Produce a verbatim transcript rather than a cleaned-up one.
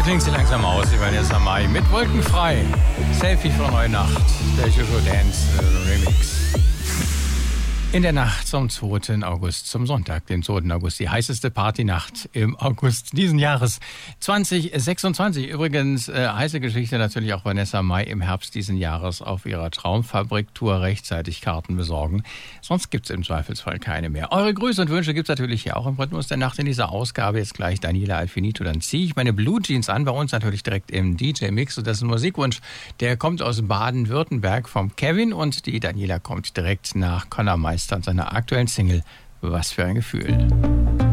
klingt sie langsam aus, die Vanessa Mai mit Wolkenfrei. Selfie für neue Nacht, der Jojo Dance äh, Remix. In der Nacht zum zweiten August, zum Sonntag, den zweiten August, die heißeste Partynacht im August diesen Jahres zwanzig sechsundzwanzig. Übrigens, äh, heiße Geschichte natürlich auch Vanessa Mai im Herbst diesen Jahres auf ihrer Traumfabrik-Tour rechtzeitig Karten besorgen. Sonst gibt's im Zweifelsfall keine mehr. Eure Grüße und Wünsche gibt's natürlich hier auch im Rhythmus der Nacht in dieser Ausgabe. Jetzt gleich Daniela Alfinito. Dann ziehe ich meine Blue Jeans an, bei uns natürlich direkt im D J-Mix. Und das ist ein Musikwunsch, der kommt aus Baden-Württemberg vom Kevin. Und die Daniela kommt direkt nach Conor Meister und seiner aktuellen Single Was für ein Gefühl.